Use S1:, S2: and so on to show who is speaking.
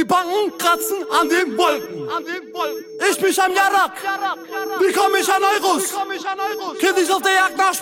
S1: Die Banken kratzen an den Wolken. Ich mich am Jarak. Wie komm ich an Euros? Kiddies auf der Jagd nach